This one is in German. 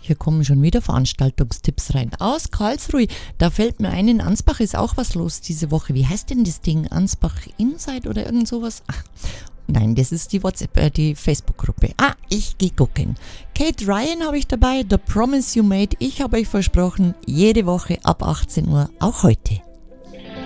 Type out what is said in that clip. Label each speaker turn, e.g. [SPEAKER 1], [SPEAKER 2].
[SPEAKER 1] Hier kommen schon wieder Veranstaltungstipps rein. Aus Karlsruhe, da fällt mir ein, in Ansbach ist auch was los diese Woche. Wie heißt denn das Ding? Ansbach Inside oder irgend sowas? Ach, nein, das ist die die Facebook-Gruppe. Ich gehe gucken. Kate Ryan habe ich dabei, The Promise You Made. Ich habe euch versprochen, jede Woche ab 18 Uhr, auch heute.